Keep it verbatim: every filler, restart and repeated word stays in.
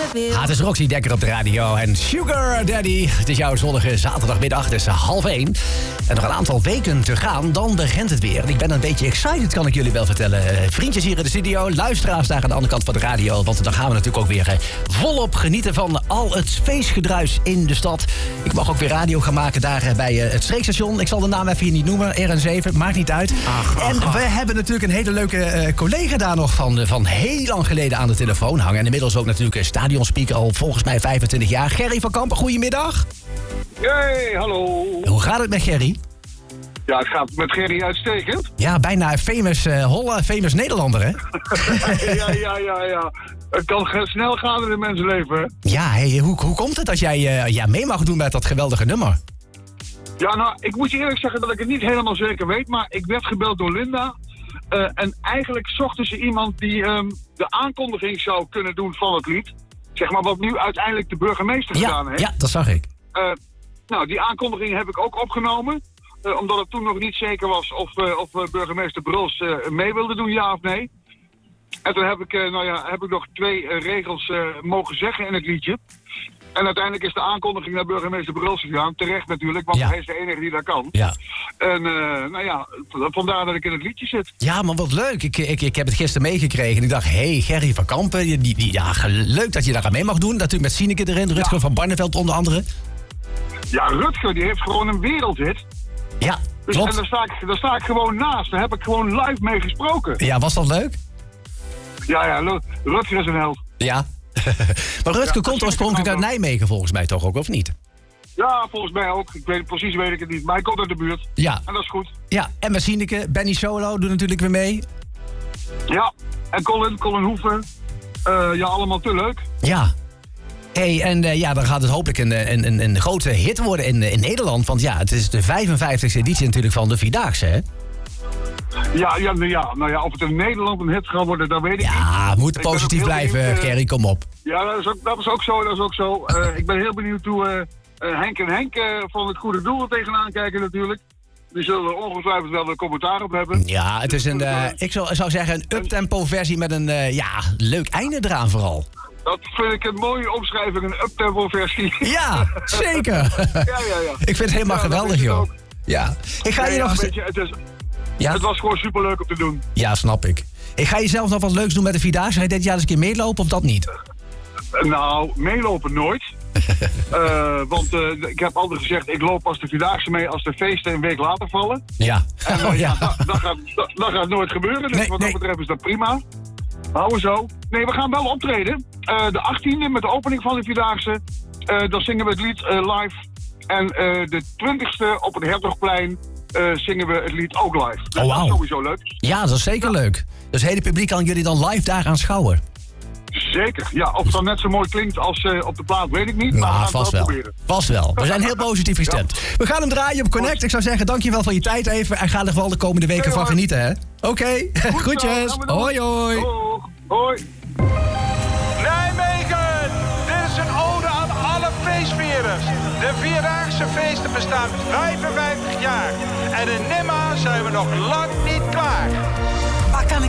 Ah, het is Roxy Dekker op de radio en Sugar Daddy. Het is jouw zonnige zaterdagmiddag tussen half één. En nog een aantal weken te gaan, dan begint het weer. En ik ben een beetje excited, kan ik jullie wel vertellen. Uh, vriendjes hier in de studio, luisteraars daar aan de andere kant van de radio. Want dan gaan we natuurlijk ook weer uh, volop genieten van al het feestgedruis in de stad. Ik mag ook weer radio gaan maken daar uh, bij uh, het streekstation. Ik zal de naam even hier niet noemen, R N zeven, maakt niet uit. Ach, ach, en we ach. hebben natuurlijk een hele leuke uh, collega daar nog van, uh, van heel lang geleden aan de telefoon hangen. En inmiddels ook natuurlijk een stadionspeaker al volgens mij vijfentwintig jaar. Gerry van Kampen, goedemiddag. Hey, hallo. Hoe gaat het met Gerry? Ja, het gaat met Gerry uitstekend. Ja, bijna famous uh, Holla, famous Nederlander, hè? ja, ja, ja, ja. Het kan ge- snel gaan in het mensenleven, hè? Ja, hey, hoe, hoe komt het dat jij uh, ja, mee mag doen met dat geweldige nummer? Ja, nou, ik moet je eerlijk zeggen dat ik het niet helemaal zeker weet, maar ik werd gebeld door Linda. Uh, en eigenlijk zochten ze iemand die um, de aankondiging zou kunnen doen van het lied. Zeg maar wat nu uiteindelijk de burgemeester Ja, gedaan heeft. ja, dat zag ik. Uh, nou, die aankondiging heb ik ook opgenomen. Uh, omdat het toen nog niet zeker was of, uh, of uh, burgemeester Bruls uh, mee wilde doen, ja of nee. En toen heb ik, uh, nou ja, heb ik nog twee uh, regels uh, mogen zeggen in het liedje. En uiteindelijk is de aankondiging naar burgemeester Bruls gegaan. Terecht natuurlijk, want Ja. hij is de enige die dat kan. Ja. En uh, nou ja, vandaar dat ik in het liedje zit. Ja, maar wat leuk. Ik, ik, ik heb het gisteren meegekregen. En ik dacht, hé, hey, Gerry van Kampen. Die, die, ja, leuk dat je daar aan mee mag doen. Natuurlijk met Sineke erin, Rutger Ja. van Barneveld onder andere. Ja, Rutger, die heeft gewoon een wereldhit. Ja, Dus, klopt. en daar sta, ik, daar sta ik gewoon naast. Daar heb ik gewoon live mee gesproken. Ja, was dat leuk? Ja, ja, Lu- Rutger is een held. Ja. Maar Rutger Ja, komt oorspronkelijk uit Nijmegen volgens mij toch ook, of niet? Ja, volgens mij ook. Ik weet, precies weet ik het niet. Maar hij komt uit de buurt. Ja. En dat is goed. Ja, en met Sineke, Benny Solo doet natuurlijk weer mee. Ja, en Colin, Colin Hoeven. Uh, ja, allemaal te leuk. Ja. Hey, en uh, ja, dan gaat het hopelijk een, een, een, een grote hit worden in, in Nederland. Want ja, het is de vijfenvijftigste editie natuurlijk van de Vierdaagse, hè? Ja, ja, nou ja, nou ja, of het in Nederland een hit gaat worden, dat weet ik niet. Ja, we moeten Ik ben ook positief heel blijven, benieuwd, uh, Gerry, kom op. Ja, dat is ook, dat is ook zo, dat is ook zo. Uh, ik ben heel benieuwd hoe uh, uh, Henk en Henk uh, van het Goede Doel er tegenaan kijken natuurlijk. Die zullen er ongetwijfeld wel een commentaar op hebben. Ja, het is een, uh, ik zou, zou zeggen, een uptempo versie met een uh, ja, leuk einde eraan vooral. Dat vind ik een mooie omschrijving, een uptempo versie. Ja, zeker. ja, ja, ja. Ik vind het helemaal Ja, geweldig, joh. ook. Ja. Ik ga Nee, je ja, nog eens... weet je, het, is, Ja? het was gewoon superleuk om te doen. Ja, snap ik. Ik ga je zelf nog wat leuks doen met de Vierdaagse. Ga je dit jaar eens een keer meelopen of dat niet? Uh, nou, meelopen nooit. uh, want uh, ik heb altijd gezegd, ik loop als de Vierdaagse mee als de feesten een week later vallen. Ja. En uh, ja, dat, dat, gaat, dat, dat gaat nooit gebeuren. Dus Nee, wat nee. dat betreft is dat prima. Houden we zo. Nee, we gaan wel optreden. Uh, de achttiende met de opening van de Vierdaagse. Uh, dan zingen we het lied uh, live. En uh, de twintigste op het Hertogplein uh, zingen we het lied ook live. Dus Oh, dat is wauw. sowieso leuk. Ja, dat is zeker leuk. Dus het hele publiek kan jullie dan live daar aanschouwen. Zeker. Ja, of het dan net zo mooi klinkt als uh, op de plaat, weet ik niet. Maar we Nou, gaan vast het wel wel. proberen. Vast wel. We zijn heel positief gestemd. We gaan hem draaien op Connect. Ik zou zeggen, dankjewel voor je tijd even. En ga er vooral de komende weken Hey, van hoor. genieten, hè? Oké. Okay. Goed zo, Groetjes. gaan we doen. Hoi, hoi. Doeg. Hoi. Nijmegen, dit is een ode aan alle feestvierders. De Vierdaagse feesten bestaan vijfenvijftig jaar. En in Nimma zijn we nog lang niet klaar. Waar kan ik